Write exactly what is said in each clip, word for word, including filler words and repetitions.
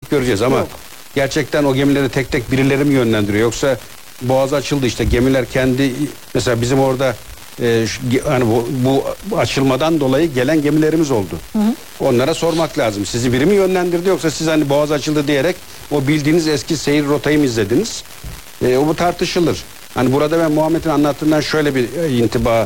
vakit göreceğiz ama Yok. gerçekten o gemileri tek tek birileri mi yönlendiriyor, yoksa boğaz açıldı işte gemiler kendi, mesela bizim orada e, hani bu, bu açılmadan dolayı gelen gemilerimiz oldu. Hı hı. Onlara sormak lazım. Sizi biri mi yönlendirdi, yoksa siz hani boğaz açıldı diyerek o bildiğiniz eski seyir rotayı mı izlediniz? E, o bu tartışılır. Hani burada ben Muhammed'in anlattığından şöyle bir e, intiba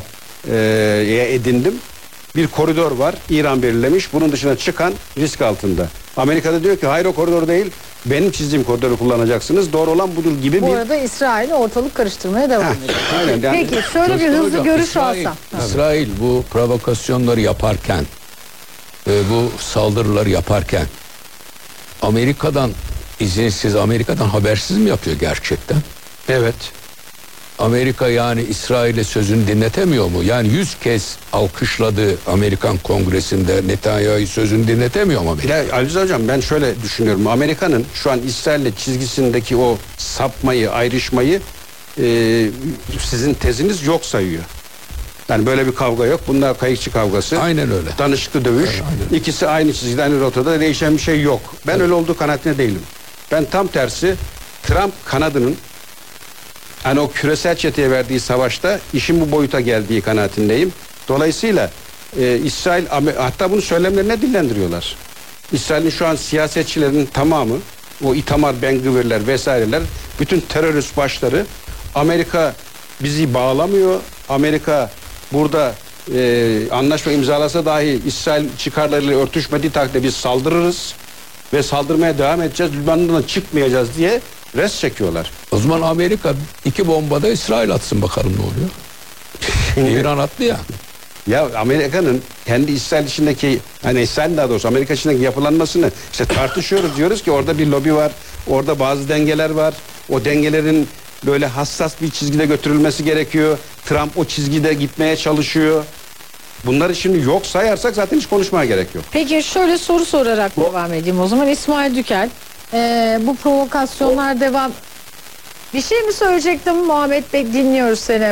e, edindim. Bir koridor var, İran belirlemiş. Bunun dışına çıkan risk altında. Amerika'da diyor ki hayır, o koridor değil, benim çizdiğim koridoru kullanacaksınız. Doğru olan budur gibi Bu bir... arada İsrail ortalık karıştırmaya devam Heh, ediyor. aynen. Yani- Peki şöyle bir Coşkun hızlı Hocam, görüş İsrail, alsam. İsrail bu provokasyonları yaparken, e, bu saldırıları yaparken Amerika'dan izinsiz, Amerika'dan habersiz mi yapıyor gerçekten? Evet. Amerika yani İsrail'e sözünü dinletemiyor mu? Yani yüz kez alkışladı Amerikan Kongresi'nde, Netanyahu'yu sözünü dinletemiyor mu Amerika? Ya Aziz Hocam, ben şöyle düşünüyorum. Amerika'nın şu an İsrail'le çizgisindeki o sapmayı, ayrışmayı e, sizin teziniz yok sayıyor. Yani böyle bir kavga yok. Bunlar kayıkçı kavgası. Aynen öyle. Danışıklı dövüş. Evet, aynen. İkisi aynı çizgide, aynı rotada, değişen bir şey yok. Ben Evet. öyle olduğu kanaatinde değilim. Ben tam tersi, Trump kanadının hani o küresel çeteye verdiği savaşta işin bu boyuta geldiği kanaatindeyim. Dolayısıyla e, İsrail, hatta bunu söylemlerine dillendiriyorlar. İsrail'in şu an siyasetçilerin tamamı, o Itamar Ben-Gvir'ler vesaireler, bütün terörist başları, Amerika bizi bağlamıyor, Amerika burada e, anlaşma imzalasa dahi İsrail çıkarlarıyla örtüşmediği takdirde biz saldırırız ve saldırmaya devam edeceğiz, Lübnan'dan çıkmayacağız diye res çekiyorlar. O zaman Amerika iki bombada İsrail atsın bakalım ne oluyor. İran attı ya. Ya Amerika'nın kendi İsrail içindeki, hani İsrail daha doğrusu Amerika içindeki yapılanmasını işte tartışıyoruz, diyoruz ki orada bir lobi var, orada bazı dengeler var, o dengelerin böyle hassas bir çizgide götürülmesi gerekiyor. Trump o çizgide gitmeye çalışıyor. Bunları şimdi yok sayarsak zaten hiç konuşmaya gerek yok. Peki şöyle soru sorarak devam edeyim o zaman. İsmail Dükel, e, bu provokasyonlar devam... Bir şey mi söyleyecektim Muhammed Bey, dinliyoruz seni.